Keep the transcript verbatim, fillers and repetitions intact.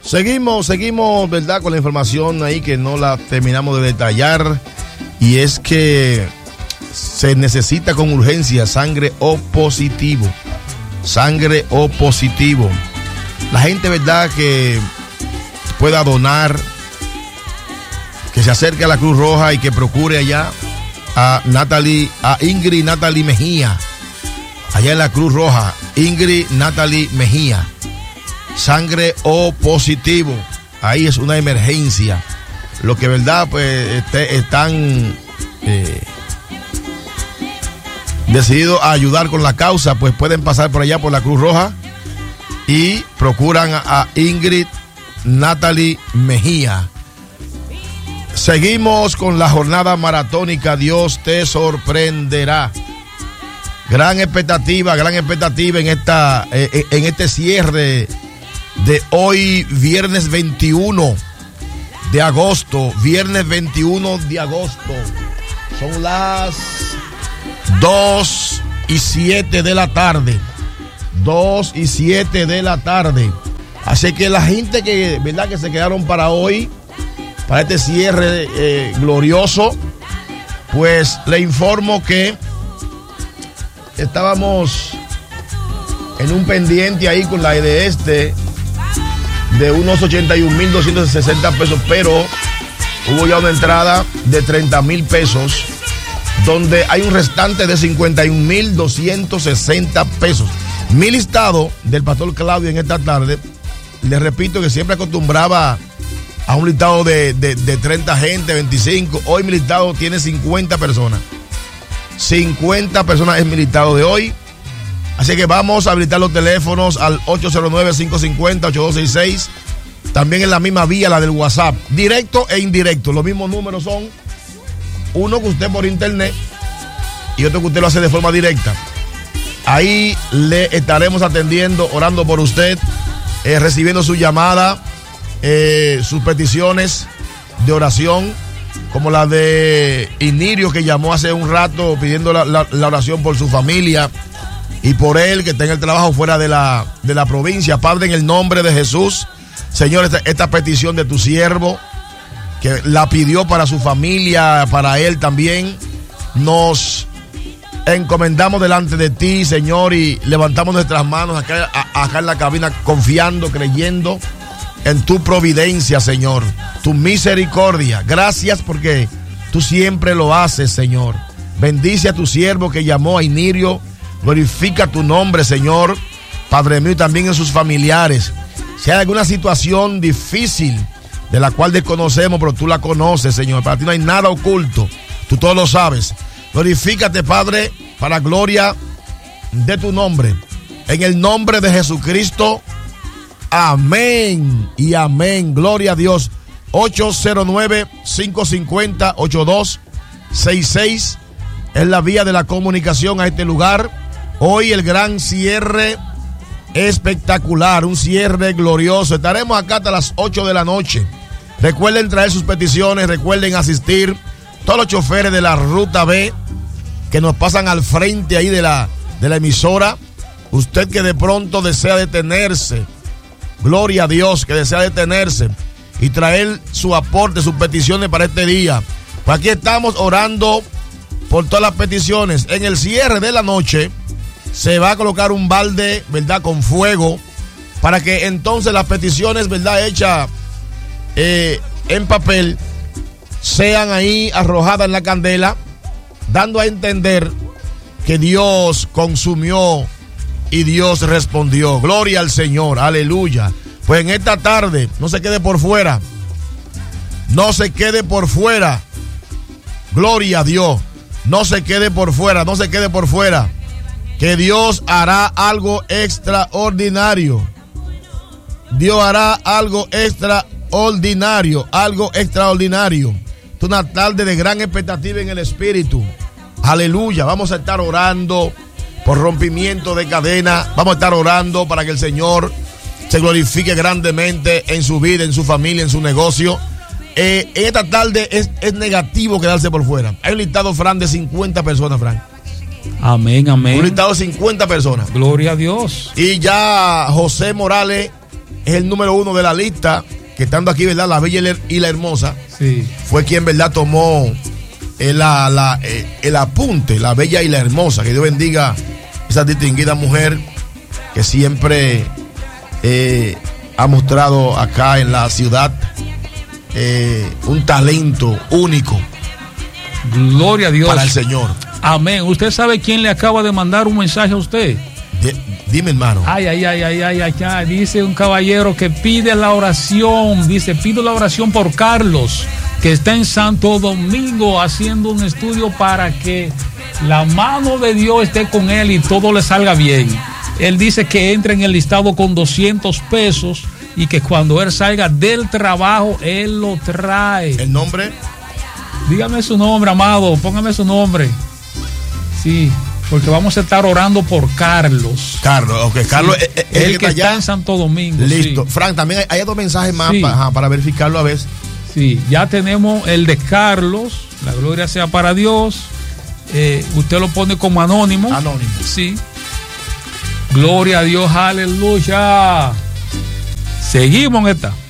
Seguimos, seguimos, ¿verdad? Con la información ahí que no la terminamos de detallar. Y es que se necesita con urgencia sangre O positivo. Sangre O positivo. La gente, ¿verdad?, que pueda donar, que se acerque a la Cruz Roja y que procure allá a Natalie, a Ingrid Natalie Mejía, allá en la Cruz Roja. Ingrid Natalie Mejía. Sangre O positivo. Ahí es una emergencia. Los que, verdad, pues este, están eh, decididos a ayudar con la causa, pues pueden pasar por allá por la Cruz Roja y procuran a, a Ingrid Natalie Mejía. Seguimos con la jornada maratónica. Dios te sorprenderá. Gran expectativa, gran expectativa en esta eh, en este cierre de hoy, viernes veintiuno de agosto. Viernes veintiuno de agosto. Son las dos y siete de la tarde. dos y siete de la tarde. Así que la gente que, ¿verdad?, que se quedaron para hoy, para este cierre eh, glorioso, pues le informo que estábamos en un pendiente ahí con la E D Este de unos ochenta y un mil doscientos sesenta pesos, pero hubo ya una entrada de treinta mil pesos, donde hay un restante de cincuenta y un mil doscientos sesenta pesos. Mi listado del pastor Claudio en esta tarde, les repito que siempre acostumbraba a un listado de, de, de treinta gente, veinticinco. Hoy mi listado tiene cincuenta personas. cincuenta personas es mi listado de hoy. Así que vamos a habilitar los teléfonos al ocho cero nueve, cinco cinco cero, ocho dos seis seis. También en la misma vía, la del WhatsApp. Directo e indirecto. Los mismos números son uno que usted por internet y otro que usted lo hace de forma directa. Ahí le estaremos atendiendo, orando por usted, eh, recibiendo su llamada, eh, sus peticiones de oración, como la de Inirio, que llamó hace un rato pidiendo la, la, la oración por su familia y por él, que está en el trabajo fuera de la, de la provincia. Padre, en el nombre de Jesús, Señor, esta, esta petición de tu siervo, que la pidió para su familia, para él también, nos encomendamos delante de ti, Señor, y levantamos nuestras manos acá, a, acá en la cabina, confiando, creyendo en tu providencia, Señor, tu misericordia. Gracias porque tú siempre lo haces, Señor. Bendice a tu siervo que llamó a Inirio. Glorifica tu nombre, Señor, Padre mío, y también en sus familiares. Si hay alguna situación difícil de la cual desconocemos, pero tú la conoces, Señor. Para ti no hay nada oculto. Tú todo lo sabes. Glorifícate, Padre, para gloria de tu nombre. En el nombre de Jesucristo. Amén y amén. Gloria a Dios. ocho cero nueve, cinco cinco cero, ocho dos seis seis es la vía de la comunicación a este lugar. Hoy el gran cierre espectacular, un cierre glorioso. Estaremos acá hasta las ocho de la noche. Recuerden traer sus peticiones, recuerden asistir. Todos los choferes de la Ruta B que nos pasan al frente ahí de la, de la emisora. Usted que de pronto desea detenerse, gloria a Dios, que desea detenerse y traer su aporte, sus peticiones para este día. Pues aquí estamos orando por todas las peticiones. En el cierre de la noche se va a colocar un balde, ¿verdad?, con fuego, para que entonces las peticiones, ¿verdad?, hechas eh, en papel, sean ahí arrojadas en la candela, dando a entender que Dios consumió y Dios respondió. Gloria al Señor, aleluya. Pues en esta tarde, no se quede por fuera, no se quede por fuera, gloria a Dios, no se quede por fuera, no se quede por fuera, que Dios hará algo extraordinario. Dios hará algo extraordinario, algo extraordinario. Es una tarde de gran expectativa en el Espíritu. Aleluya, vamos a estar orando por rompimiento de cadena. Vamos a estar orando para que el Señor se glorifique grandemente en su vida, en su familia, en su negocio. Eh, en esta tarde es, es negativo quedarse por fuera. Hay un listado, Fran, de cincuenta personas, Fran. Amén, amén. Un listado de cincuenta personas. Gloria a Dios. Y ya José Morales es el número uno de la lista, que estando aquí, ¿verdad? La Bella y la Hermosa. Sí. Fue quien, ¿verdad? Tomó el, la, la, el apunte, La Bella y la Hermosa. Que Dios bendiga a esa distinguida mujer que siempre eh, ha mostrado acá en la ciudad eh, un talento único. Gloria a Dios. Para el Señor. Amén. ¿Usted sabe quién le acaba de mandar un mensaje a usted? De, dime, hermano. Ay, ay, ay, ay, ay, ay, ay. Dice un caballero que pide la oración. Dice, pido la oración por Carlos, que está en Santo Domingo haciendo un estudio para que la mano de Dios esté con él y todo le salga bien. Él dice que entra en el listado con doscientos pesos y que cuando él salga del trabajo, él lo trae. ¿El nombre? Dígame su nombre, amado. Póngame su nombre. Sí, porque vamos a estar orando por Carlos. Carlos, ok. Carlos sí, es, es el, el que está, está en Santo Domingo. Listo. Sí. Frank, también hay, hay dos mensajes más sí. para, ajá, para verificarlo a veces. Sí, ya tenemos el de Carlos. La gloria sea para Dios. Eh, usted lo pone como anónimo. Anónimo. Sí. Gloria a Dios, aleluya. Seguimos en esta.